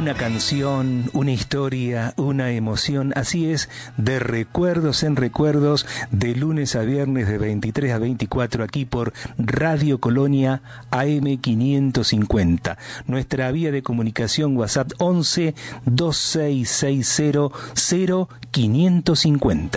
Una canción, una historia, una emoción, así es, de recuerdos en recuerdos, de lunes a viernes de 23 a 24 aquí por Radio Colonia AM 550. Nuestra vía de comunicación WhatsApp 11 2660 0550.